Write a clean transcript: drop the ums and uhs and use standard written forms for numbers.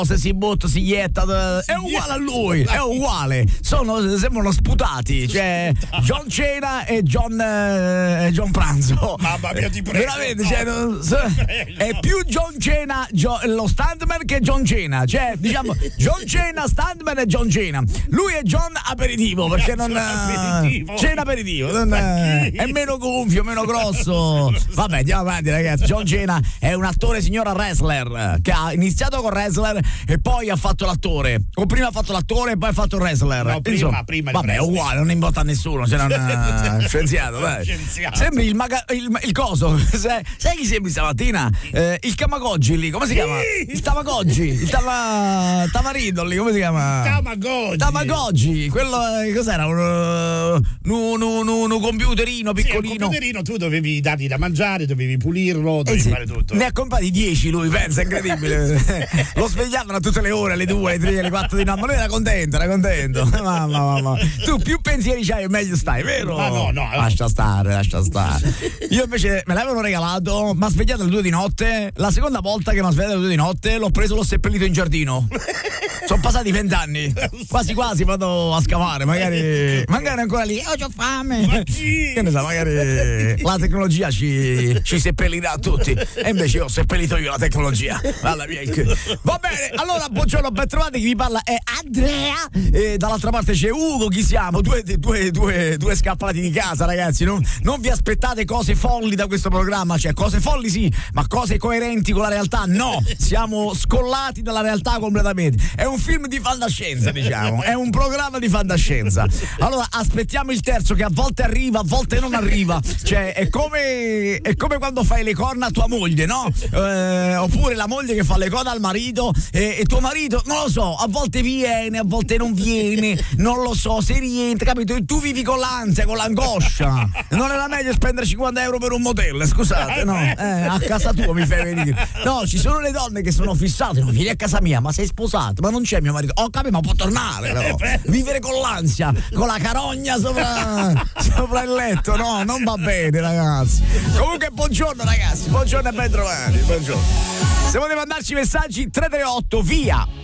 se si butta, si ietta, è uguale a lui, è uguale. Sembrano sputati, cioè John Cena e John Pranzo. Mamma mia, ti prego. Veramente, cioè, è più John Cena lo stuntman che John Cena, cioè diciamo John Cena stuntman e John Cena. Lui è John aperitivo, perché non Cena aperitivo, è meno gonfio, meno grosso. Vabbè, andiamo avanti, ragazzi. John Cena è un attore signora wrestler che ha iniziato con wrestler e poi ha fatto l'attore. O prima ha fatto l'attore e poi ha fatto il wrestler. No, prima vabbè, è uguale, non importa a nessuno, se non scienziato, dai. Sembri il coso. Sai chi sembri stamattina? Il Tamagotchi lì, come si chiama? Il Tamagotchi, il Tamarindo lì, come si chiama? Tamagotchi, quello cos'era? Un computerino piccolino. Sì, un computerino, tu dovevi dargli da mangiare, dovevi pulirlo, dovevi fare tutto. Ne ha comprati 10 lui, pensa, incredibile. Lo svegliavano a tutte le ore, alle 2, alle 3, alle 4 di notte, ma lui era contento. Mamma. Tu più pensieri c'hai meglio stai, vero? Ma no. Lascia stare. Io invece me l'avevano regalato, mi ha svegliato alle 2 di notte. La seconda volta che mi ha svegliato alle 2 di notte l'ho preso, l'ho seppellito in giardino. Sono passati 20 anni. Quasi vado a scavare, magari ancora lì. C'ho fame. Ma chi? Che ne so, magari la tecnologia ci seppellirà tutti. E invece io ho seppellito io la tecnologia. Va bene, allora buongiorno, ben trovati. Chi vi parla è Andrea e dall'altra parte c'è Ugo. Chi siamo? Due scappati di casa, ragazzi. Non vi aspettate cose folli da questo programma. Cioè, cose folli sì, ma cose coerenti con la realtà no. Siamo scollati dalla realtà completamente. È un film di fantascienza, diciamo. È un programma di fantascienza. Allora aspettiamo il terzo, che a volte arriva, a volte non arriva. Cioè è come quando fai le corna a tua moglie, no? Oppure la moglie che fa le corna al marito e tuo marito, non lo so, a volte viene, a volte non viene, non lo so, se rientra, capito? E tu vivi con l'ansia, con l'angoscia. Non era meglio spendere 50 euro per un motel, scusate, no? A casa tua mi fai venire. No, ci sono le donne che sono fissate, non vieni a casa mia, ma sei sposato, ma non c'è mio marito. Capito, ma può tornare, però. Vivere con l'ansia, con la carogna sopra il letto, no, non va bene, ragazzi. Comunque buongiorno, ragazzi, buongiorno e ben trovati, buongiorno. Se volete mandarci messaggi 338 via